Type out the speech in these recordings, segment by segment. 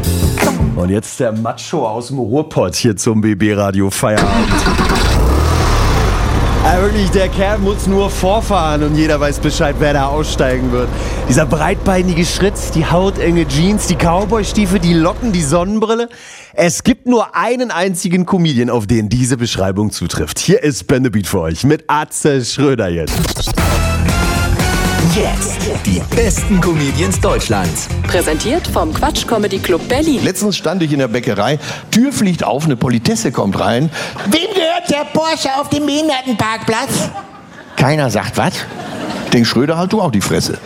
Und jetzt der Macho aus dem Ruhrpott hier zum BB-Radio Feierabend. Ja, wirklich, der Kerl muss nur vorfahren und jeder weiß Bescheid, wer da aussteigen wird. Dieser breitbeinige Schritt, die hautenge Jeans, die Cowboystiefel, die Locken, die Sonnenbrille. Es gibt nur einen einzigen Comedian, auf den diese Beschreibung zutrifft. Hier ist Ben the Beat für euch mit Atze Schröder jetzt. Jetzt die besten Comedians Deutschlands. Präsentiert vom Quatsch Comedy Club Berlin. Letztens stand ich in der Bäckerei, Tür fliegt auf, eine Politesse kommt rein. Wem gehört der Porsche auf dem Behindertenparkplatz? Keiner sagt was. Ich denk, Schröder, halt du auch die Fresse.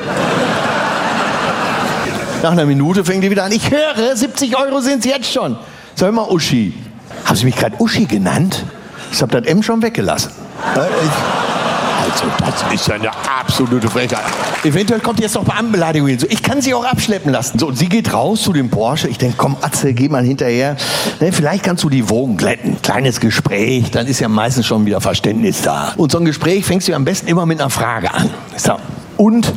Nach einer Minute fängt die wieder an. Ich höre, 70 € sind's jetzt schon. Sag mal, Uschi. Haben Sie mich gerade Uschi genannt? Ich hab das M schon weggelassen. Also, das ist ja eine absolute Frechheit. Eventuell kommt jetzt noch Beamtenbeleidigung hin. So, ich kann sie auch abschleppen lassen. So, und sie geht raus zu dem Porsche. Ich denke, komm, Atze, geh mal hinterher. Ne, vielleicht kannst du die Wogen glätten. Kleines Gespräch, dann ist ja meistens schon wieder Verständnis da. Und so ein Gespräch fängst du am besten immer mit einer Frage an. So, und?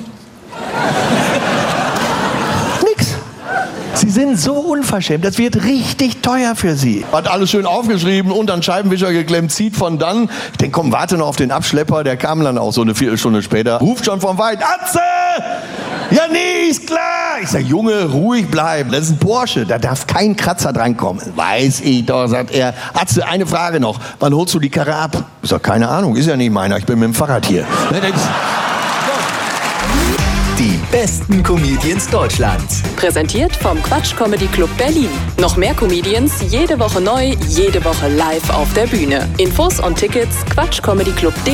Nix. Sie sind so unverschämt, das wird richtig teuer für Sie. Hat alles schön aufgeschrieben, unter den Scheibenwischer geklemmt, zieht von dann. Ich denke, komm, warte noch auf den Abschlepper, der kam dann auch so eine Viertelstunde später. Ruft schon vom Weit, Atze! Ja, nee, ist klar. Ich sag, Junge, ruhig bleiben, das ist ein Porsche, da darf kein Kratzer drankommen. Weiß ich doch, sagt er. Atze, eine Frage noch, wann holst du die Karre ab? Ich sag, keine Ahnung, ist ja nicht meiner, ich bin mit dem Fahrrad hier. Die besten Comedians Deutschlands. Präsentiert vom Quatsch Comedy Club Berlin. Noch mehr Comedians, jede Woche neu, jede Woche live auf der Bühne. Infos und Tickets quatschcomedyclub.de.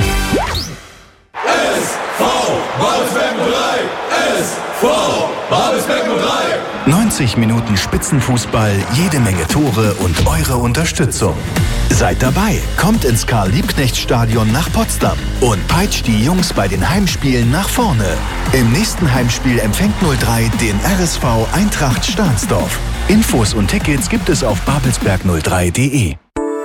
SV Babelsberg 03! SV Babelsberg 03! 90 Minuten Spitzenfußball, jede Menge Tore und eure Unterstützung. Seid dabei, kommt ins Karl-Liebknecht-Stadion nach Potsdam und peitscht die Jungs bei den Heimspielen nach vorne. Im nächsten Heimspiel empfängt 03 den RSV Eintracht Stahnsdorf. Infos und Tickets gibt es auf babelsberg03.de.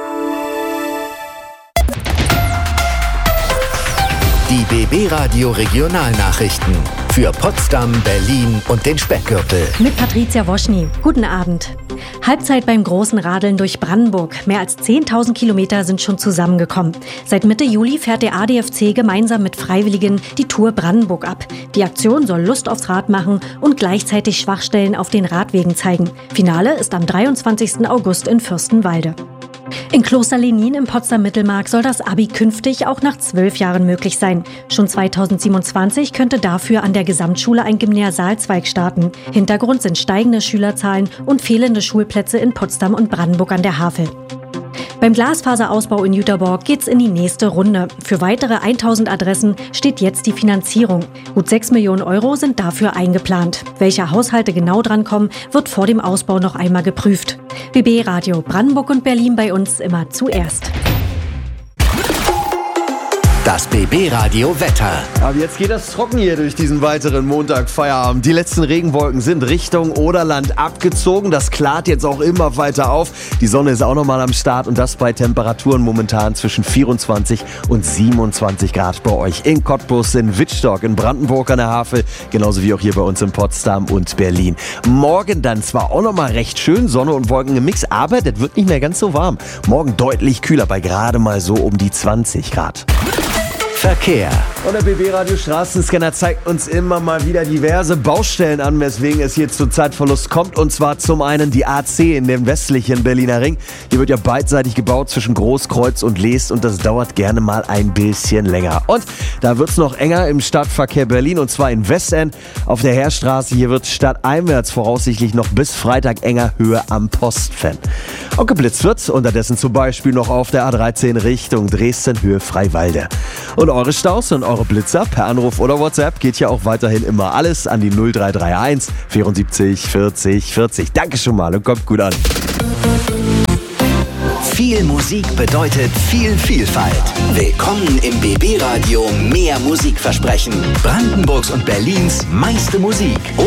Die BB-Radio Regionalnachrichten für Potsdam, Berlin und den Speckgürtel. Mit Patricia Woschny. Guten Abend. Halbzeit beim großen Radeln durch Brandenburg. Mehr als 10.000 Kilometer sind schon zusammengekommen. Seit Mitte Juli fährt der ADFC gemeinsam mit Freiwilligen die Tour Brandenburg ab. Die Aktion soll Lust aufs Rad machen und gleichzeitig Schwachstellen auf den Radwegen zeigen. Finale ist am 23. August in Fürstenwalde. In Kloster Lenin im Potsdam-Mittelmark soll das Abi künftig auch nach 12 Jahren möglich sein. Schon 2027 könnte dafür an der Gesamtschule ein Gymnasialzweig starten. Hintergrund sind steigende Schülerzahlen und fehlende Schulplätze in Potsdam und Brandenburg an der Havel. Beim Glasfaserausbau in Jüterborg geht's in die nächste Runde. Für weitere 1000 Adressen steht jetzt die Finanzierung. Gut 6 Millionen € sind dafür eingeplant. Welche Haushalte genau drankommen, wird vor dem Ausbau noch einmal geprüft. BB Radio Brandenburg und Berlin bei uns immer zuerst. Das BB-Radio Wetter. Aber jetzt geht das trocken hier durch diesen weiteren Montag-Feierabend. Die letzten Regenwolken sind Richtung Oderland abgezogen. Das klart jetzt auch immer weiter auf. Die Sonne ist auch nochmal am Start und das bei Temperaturen momentan zwischen 24 und 27 Grad bei euch in Cottbus, in Wittstock, in Brandenburg an der Havel, genauso wie auch hier bei uns in Potsdam und Berlin. Morgen dann zwar auch nochmal recht schön, Sonne und Wolken im Mix, aber das wird nicht mehr ganz so warm. Morgen deutlich kühler bei gerade mal so um die 20 Grad. Verkehr. Und der BB-Radio Straßenscanner zeigt uns immer mal wieder diverse Baustellen an, weswegen es hier zu Zeitverlust kommt. Und zwar zum einen die AC in dem westlichen Berliner Ring. Hier wird ja beidseitig gebaut zwischen Großkreuz und Leest und das dauert gerne mal ein bisschen länger. Und da wird es noch enger im Stadtverkehr Berlin und zwar in Westend auf der Heerstraße. Hier wird es stadteinwärts voraussichtlich noch bis Freitag enger, Höhe am Postfen. Und geblitzt wird unterdessen zum Beispiel noch auf der A13 Richtung Dresden, Höhe Freiwalde. Und eure Staus und eure Blitzer per Anruf oder WhatsApp geht ja auch weiterhin immer alles an die 0331 74 40 40. Danke schon mal und kommt gut an. Viel Musik bedeutet viel Vielfalt. Willkommen im BB-Radio Mehr Musikversprechen. Brandenburgs und Berlins meiste Musik.